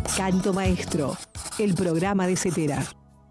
Canto Maestro, el programa de CETERA.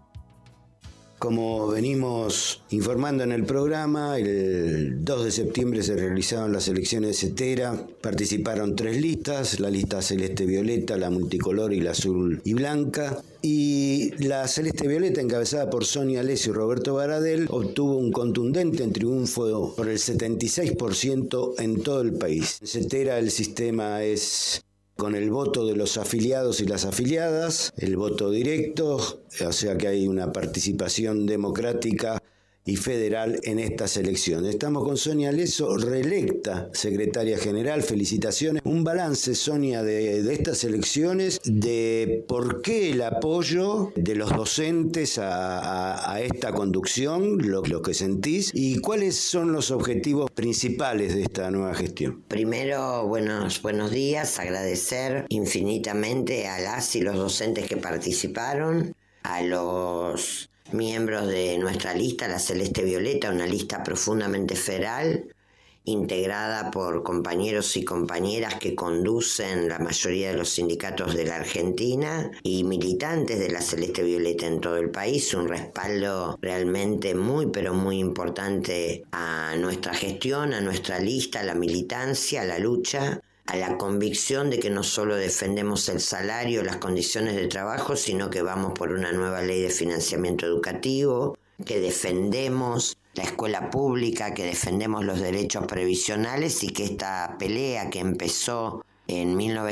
Como venimos informando en el programa, el 2 de septiembre se realizaron las elecciones de CETERA. Participaron 3 listas, la lista celeste-violeta, la multicolor y la azul y blanca. Y la celeste-violeta, encabezada por Sonia Alesio y Roberto Baradel, obtuvo un contundente triunfo por el 76% en todo el país. En CETERA el sistema es con el voto de los afiliados y las afiliadas, el voto directo, o sea que hay una participación democrática y federal en estas elecciones. Estamos con Sonia Alesio, reelecta secretaria general. Felicitaciones. Un balance, Sonia, de estas elecciones, de por qué el apoyo de los docentes a esta conducción, lo que sentís, y cuáles son los objetivos principales de esta nueva gestión. Primero, buenos días, agradecer infinitamente a las y los docentes que participaron, a los miembros de nuestra lista, la Celeste Violeta, una lista profundamente federal, integrada por compañeros y compañeras que conducen la mayoría de los sindicatos de la Argentina y militantes de la Celeste Violeta en todo el país, un respaldo realmente muy pero muy importante a nuestra gestión, a nuestra lista, a la militancia, a la lucha, a la convicción de que no solo defendemos el salario, las condiciones de trabajo, sino que vamos por una nueva ley de financiamiento educativo, que defendemos la escuela pública, que defendemos los derechos previsionales y que esta pelea que empezó en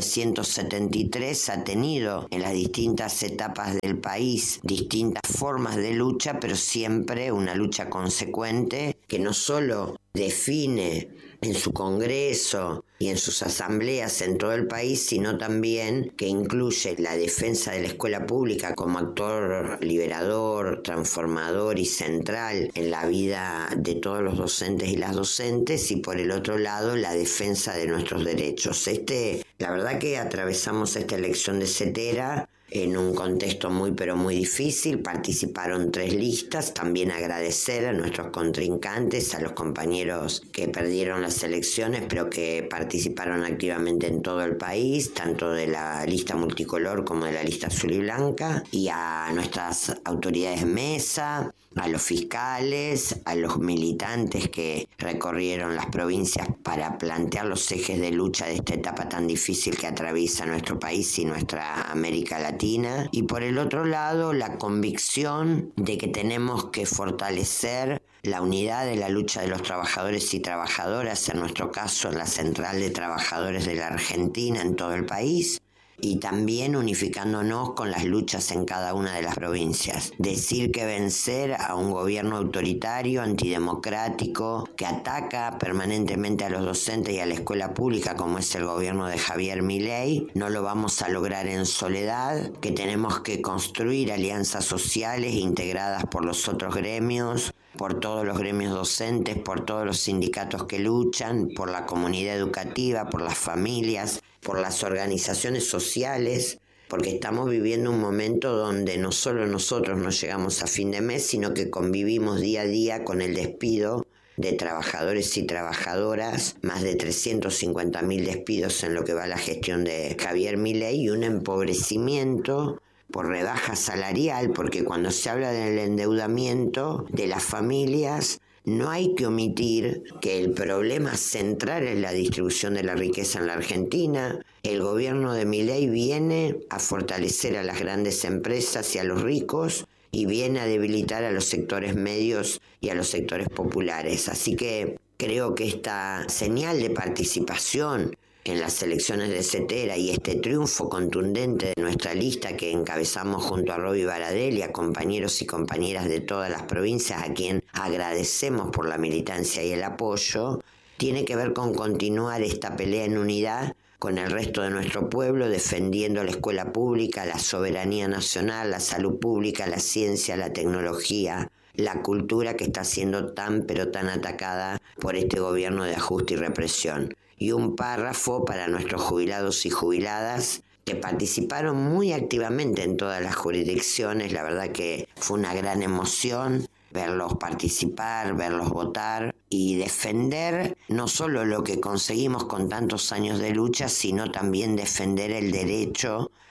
1973 ha tenido en las distintas etapas del país distintas formas de lucha, pero siempre una lucha consecuente que no solo define en su Congreso y en sus asambleas en todo el país, sino también que incluye la defensa de la escuela pública como actor liberador, transformador y central en la vida de todos los docentes y las docentes, y por el otro lado la defensa de nuestros derechos. La verdad que atravesamos esta elección de CETERA en un contexto muy pero muy difícil. Participaron 3 listas. También agradecer a nuestros contrincantes, a los compañeros que perdieron las elecciones pero que participaron activamente en todo el país, tanto de la lista multicolor como de la lista azul y blanca, y a nuestras autoridades mesa, a los fiscales, a los militantes que recorrieron las provincias para plantear los ejes de lucha de esta etapa tan difícil que atraviesa nuestro país y nuestra América Latina. Y por el otro lado, la convicción de que tenemos que fortalecer la unidad de la lucha de los trabajadores y trabajadoras, en nuestro caso la Central de Trabajadores de la Argentina en todo el país, y también unificándonos con las luchas en cada una de las provincias. Decir que vencer a un gobierno autoritario, antidemocrático, que ataca permanentemente a los docentes y a la escuela pública, como es el gobierno de Javier Milei, no lo vamos a lograr en soledad, que tenemos que construir alianzas sociales integradas por los otros gremios, por todos los gremios docentes, por todos los sindicatos que luchan, por la comunidad educativa, por las familias, por las organizaciones sociales, porque estamos viviendo un momento donde no solo nosotros no llegamos a fin de mes, sino que convivimos día a día con el despido de trabajadores y trabajadoras, más de 350.000 despidos en lo que va la gestión de Javier Milei, y un empobrecimiento por rebaja salarial, porque cuando se habla del endeudamiento de las familias, no hay que omitir que el problema central es la distribución de la riqueza en la Argentina. El gobierno de Milei viene a fortalecer a las grandes empresas y a los ricos, y viene a debilitar a los sectores medios y a los sectores populares. Así que creo que esta señal de participación en las elecciones de CETERA y este triunfo contundente de nuestra lista que encabezamos junto a Roby Baradel y a compañeros y compañeras de todas las provincias, a quien agradecemos por la militancia y el apoyo, tiene que ver con continuar esta pelea en unidad con el resto de nuestro pueblo, defendiendo la escuela pública, la soberanía nacional, la salud pública, la ciencia, la tecnología, la cultura, que está siendo tan pero tan atacada por este gobierno de ajuste y represión. Y un párrafo para nuestros jubilados y jubiladas que participaron muy activamente en todas las jurisdicciones. La verdad que fue una gran emoción verlos participar, verlos votar y defender no solo lo que conseguimos con tantos años de lucha, sino también defender el derecho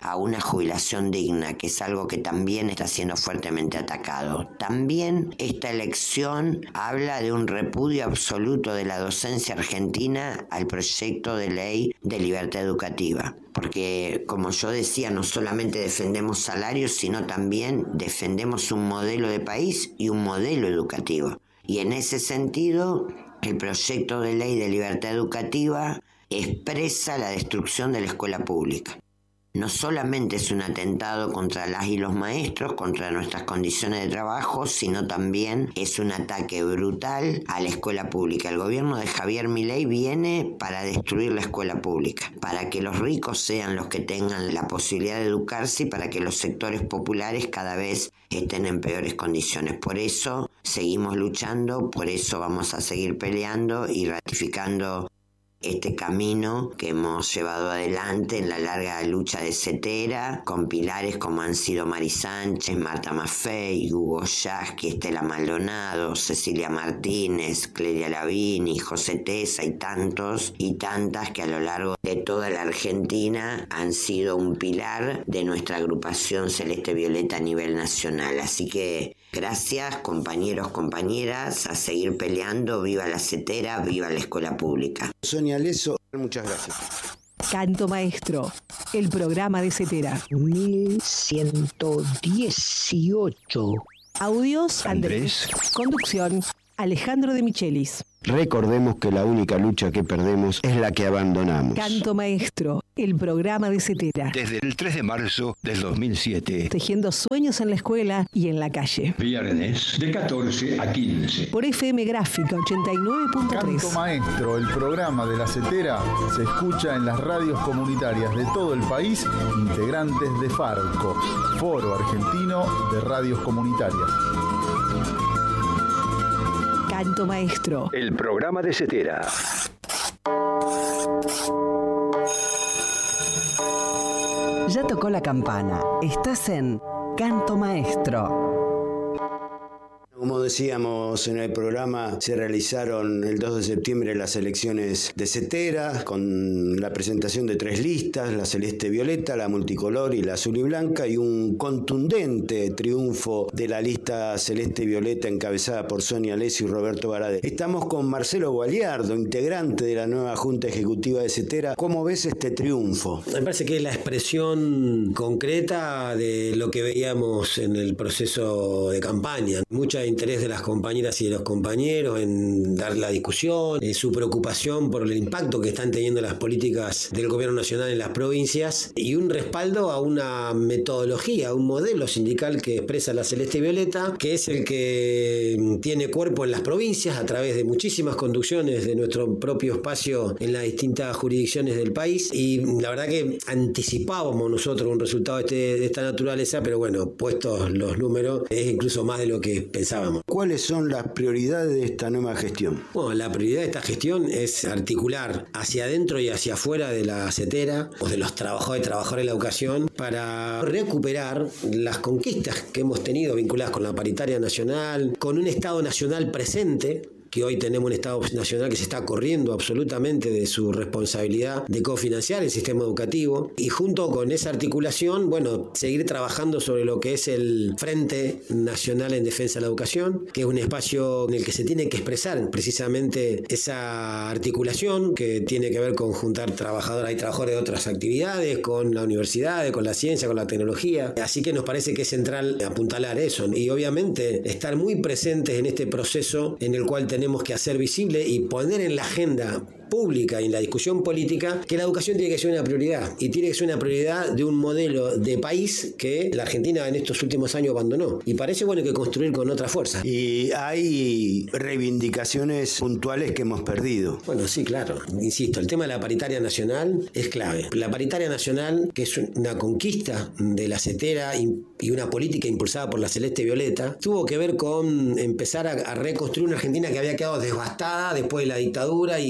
a una jubilación digna, que es algo que también está siendo fuertemente atacado. También esta elección habla de un repudio absoluto de la docencia argentina al proyecto de ley de libertad educativa. Porque, como yo decía, no solamente defendemos salarios, sino también defendemos un modelo de país y un modelo educativo. Y en ese sentido, el proyecto de ley de libertad educativa expresa la destrucción de la escuela pública. No solamente es un atentado contra las y los maestros, contra nuestras condiciones de trabajo, sino también es un ataque brutal a la escuela pública. El gobierno de Javier Milei viene para destruir la escuela pública, para que los ricos sean los que tengan la posibilidad de educarse y para que los sectores populares cada vez estén en peores condiciones. Por eso seguimos luchando, por eso vamos a seguir peleando y ratificando este camino que hemos llevado adelante en la larga lucha de Cetera, con pilares como han sido Mari Sánchez, Marta Maffei, Hugo Yasky, Estela Maldonado, Cecilia Martínez, Clelia Lavini, José Tesa y tantos y tantas que a lo largo de toda la Argentina han sido un pilar de nuestra agrupación Celeste Violeta a nivel nacional. Así que gracias, compañeros, compañeras, a seguir peleando. Viva la Cetera, viva la escuela pública. Sonia Leso, muchas gracias. Canto Maestro, el programa de Cetera. 1118. Audios, Andrés. Conducción, Alejandro de Michelis. Recordemos que la única lucha que perdemos es la que abandonamos. Canto Maestro, el programa de Cetera. Desde el 3 de marzo del 2007. Tejiendo sueños en la escuela y en la calle. Viernes, de 14 a 15. Por FM Gráfica 89.3. Canto Maestro, el programa de la Cetera, se escucha en las radios comunitarias de todo el país, integrantes de FARCO, Foro Argentino de Radios Comunitarias. Canto Maestro, el programa de Cetera. Ya tocó la campana. Estás en Canto Maestro. Como decíamos en el programa, se realizaron el 2 de septiembre las elecciones de Cetera con la presentación de 3 listas, la celeste violeta, la multicolor y la azul y blanca, y un contundente triunfo de la lista celeste violeta encabezada por Sonia Leso y Roberto Baradel. Estamos con Marcelo Gualiardo, integrante de la nueva Junta Ejecutiva de Cetera. ¿Cómo ves este triunfo? Me parece que es la expresión concreta de lo que veíamos en el proceso de campaña. Mucha interés de las compañeras y de los compañeros en dar la discusión, su preocupación por el impacto que están teniendo las políticas del gobierno nacional en las provincias y un respaldo a una metodología, a un modelo sindical que expresa la Celeste Violeta, que es el que tiene cuerpo en las provincias a través de muchísimas conducciones de nuestro propio espacio en las distintas jurisdicciones del país, y la verdad que anticipábamos nosotros un resultado de esta naturaleza, pero bueno, puestos los números, es incluso más de lo que pensábamos. ¿Cuáles son las prioridades de esta nueva gestión? Bueno, la prioridad de esta gestión es articular hacia adentro y hacia afuera de la Cetera o de los trabajadores y trabajadoras de la educación para recuperar las conquistas que hemos tenido vinculadas con la paritaria nacional, con un Estado nacional presente, que hoy tenemos un Estado nacional que se está corriendo absolutamente de su responsabilidad de cofinanciar el sistema educativo, y junto con esa articulación, bueno, seguir trabajando sobre lo que es el Frente Nacional en Defensa de la Educación, que es un espacio en el que se tiene que expresar precisamente esa articulación que tiene que ver con juntar trabajadoras y trabajadores de otras actividades, con la universidad, con la ciencia, con la tecnología. Así que nos parece que es central apuntalar eso y obviamente estar muy presentes en este proceso en el cual tenemos que hacer visible y poner en la agenda pública y en la discusión política que la educación tiene que ser una prioridad, y tiene que ser una prioridad de un modelo de país que la Argentina en estos últimos años abandonó, y parece bueno que construir con otra fuerza. Y hay reivindicaciones puntuales que hemos perdido. Bueno, sí, claro, insisto, el tema de la paritaria nacional es clave. La paritaria nacional, que es una conquista de la Cetera y una política impulsada por la Celeste Violeta, tuvo que ver con empezar a reconstruir una Argentina que había quedado devastada después de la dictadura y los años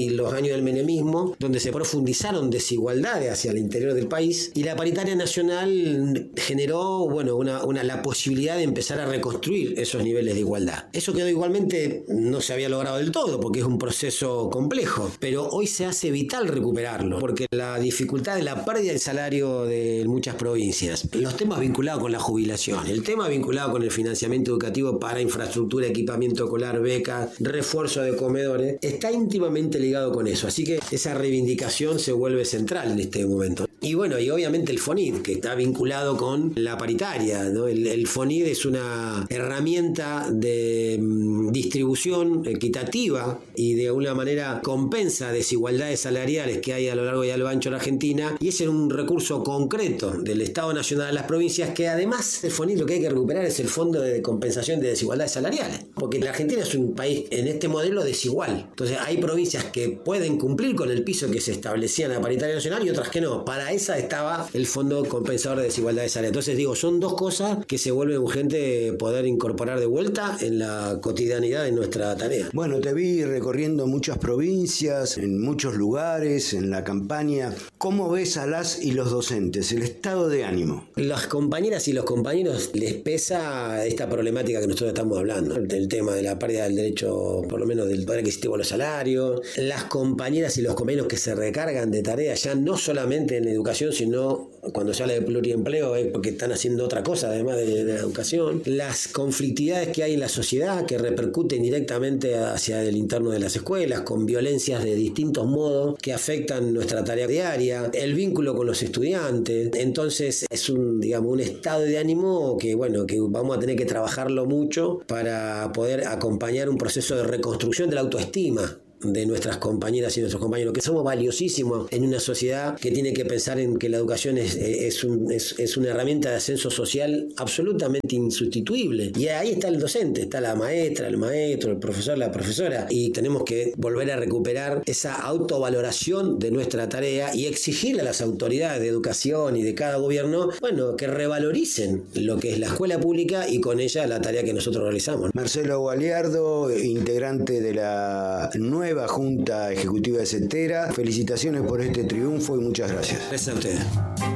años del menemismo, donde se profundizaron desigualdades hacia el interior del país, y la paritaria nacional generó, bueno, la posibilidad de empezar a reconstruir esos niveles de igualdad. Eso quedó igualmente, no se había logrado del todo, porque es un proceso complejo, pero hoy se hace vital recuperarlo, porque la dificultad de la pérdida del salario de muchas provincias, los temas vinculados con la jubilación, el tema vinculado con el financiamiento educativo para infraestructura, equipamiento escolar, becas, refuerzo de comedores, está íntimamente ligado con eso, así que esa reivindicación se vuelve central en este momento. Y bueno, y obviamente el FONID, que está vinculado con la paritaria, ¿no? El FONID es una herramienta de distribución equitativa y de alguna manera compensa desigualdades salariales que hay a lo largo y a lo ancho de la Argentina, y es un recurso concreto del Estado Nacional a las provincias, que además el FONID lo que hay que recuperar es el Fondo de Compensación de Desigualdades Salariales, porque la Argentina es un país en este modelo desigual. Entonces hay provincias que pueden cumplir con el piso que se establecía en la paritaria nacional y otras que no. Para esa estaba el Fondo Compensador de Desigualdades Salariales. Entonces digo, son dos cosas que se vuelve urgente poder incorporar de vuelta en la cotidianidad de nuestra tarea. Bueno, te vi recorriendo muchas provincias, en muchos lugares, en la campaña. ¿Cómo ves a las y los docentes, el estado de ánimo? Las compañeras y los compañeros les pesa esta problemática que nosotros estamos hablando, el tema de la pérdida del derecho, por lo menos del poder adquisitivo de los salarios. Las compañeras y los compañeros que se recargan de tareas, ya no solamente en educación, sino cuando se habla de pluriempleo es porque están haciendo otra cosa además de la educación. Las conflictividades que hay en la sociedad que repercuten directamente hacia el interno de las escuelas, con violencias de distintos modos que afectan nuestra tarea diaria, el vínculo con los estudiantes. Entonces es un estado de ánimo que vamos a tener que trabajarlo mucho para poder acompañar un proceso de reconstrucción de la autoestima de nuestras compañeras y nuestros compañeros, que somos valiosísimos en una sociedad que tiene que pensar en que la educación es una herramienta de ascenso social absolutamente insustituible. Y ahí está el docente, está la maestra, el maestro, el profesor, la profesora, y tenemos que volver a recuperar esa autovaloración de nuestra tarea y exigirle a las autoridades de educación y de cada gobierno, que revaloricen lo que es la escuela pública y con ella la tarea que nosotros realizamos. Marcelo Gualiardo, integrante de la nueva Junta Ejecutiva de CETERA. Felicitaciones por este triunfo y muchas gracias. Gracias a ustedes.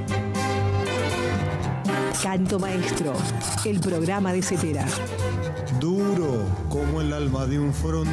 Canto Maestro, el programa de CETERA. Duro como el alma de un frontón.